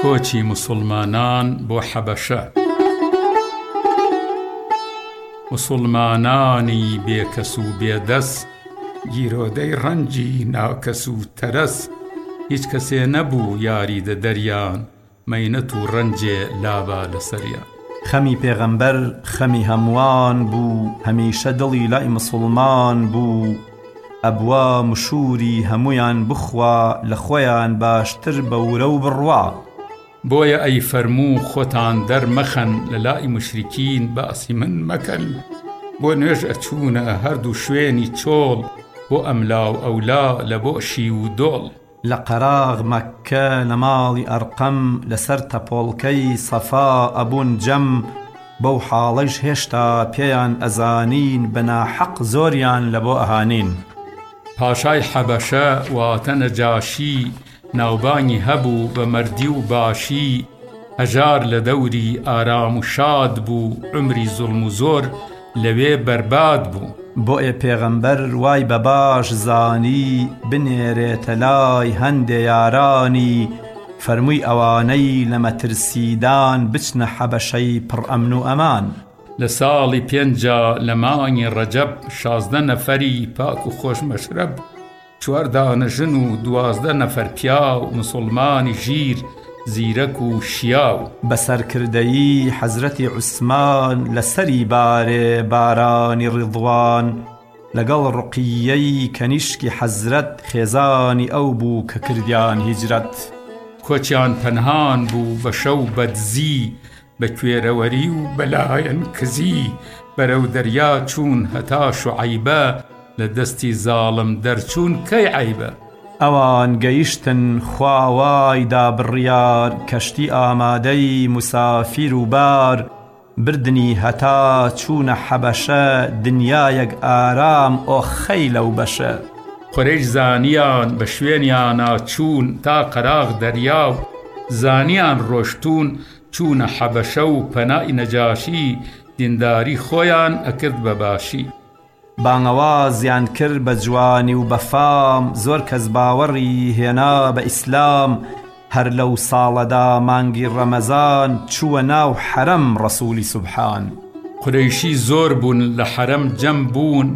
کۆچی موسڵمانان بۆ حەبەشە. موسڵمانانی بێکەس و بێدەست، گیرۆدەی ڕەنجی ناکەس و تەرەس، هیچ کەسێ نەبوو یاری دەدەریان، مەینەت و ڕەنجێ لاوا لەسەریان. خەمی پێغەمبەر خەمی هەمووان بوو، هەمیشە دڵی لای مسڵمان بوو، ئەبوا مشوری هەمویان بخوا، لە خۆیان باشتر بەورە و بڕوا. بۆیە ئەی فەرموو خۆتان دەرمەخەن، لە لای مشریکین باسی من مەکەن، بۆ نوێژ ئەچوونە هەردوو شوێنی چۆڵ، بۆ ئەملا و ئەولا لە بۆشی و دۆڵ. لە قەراغ مەککە لە ماڵی ئەرقەم، لەسەر تەپۆڵکەی سەفا ئەبوون جەم، بەو حاڵەش هێشتا پێیان ئەزانین، بەناحەق زۆریان لە بۆ ئەهانین. پاشای حەبەشە واتە نەجاشی، ناوبانگی هەبوو بە مەردی و باشی، هەژار لە دەوری ئارام و شاد بوو، عمری زوڵم و زۆر لەوێ بەرباد بوو. بۆیە پێغەمبەر وای بە باش زانی، بنێرێتە لای هەندێ یارانی، فەرمووی ئەوانەی لە مەترسیدان، بچنە حەبەشەی پڕ ئەمن و ئەمان. لە ساڵی پێنجا لە مانگی ڕەجەب، 16 نەفەری پاک و خۆش مەشرەب، 4 دانەژن و 12 نەفەر پیاو، موسڵمانی ژیر زیرەک و شیاو. بەسەرکردەیی حەزرەتی عوسمان، لەسەری بارێ بارانی ڕیضوان، لەگەڵ ڕوقیەی کەنیشکی حەزرەت، خێزانی ئەو بوو کە کردیان هیجرەت. کۆچیان پەنهان بوو بە شەو بەدزی، بە کوێرەوەری و بەلایەن کزی، بەرەو دەریا چوون هەتا شوعەیبە، لە دەستی زاڵم دەرچوون کەی عەیبە. ئەوان گەیشتن خواوایدا بڕیار، کەشتی ئامادەی موسافیر و بار، بردنی هەتا چوونە حەبەشە، دنیایەک ئارام ئۆخەی لەو بەشە. قورەیش زانیان بە شوێنیانە چوون، تا قەراغ دەریاو زانیان ڕۆشتون، چوونە حەبەشە و پەنای نەجاشی، دینداری خۆیان ئەکرد بە باشی. بانەوازیان کرد بە جوانی و بە فام، زۆر کەس باوەڕی هێنا بە ئیسلام، هەر لەو ساڵەدا مانگی ڕەمەزان، چووە ناو حەرەم ڕەسوولی سوبحان. قورەیشی زۆر بوون لە حەرەم جەم بوون،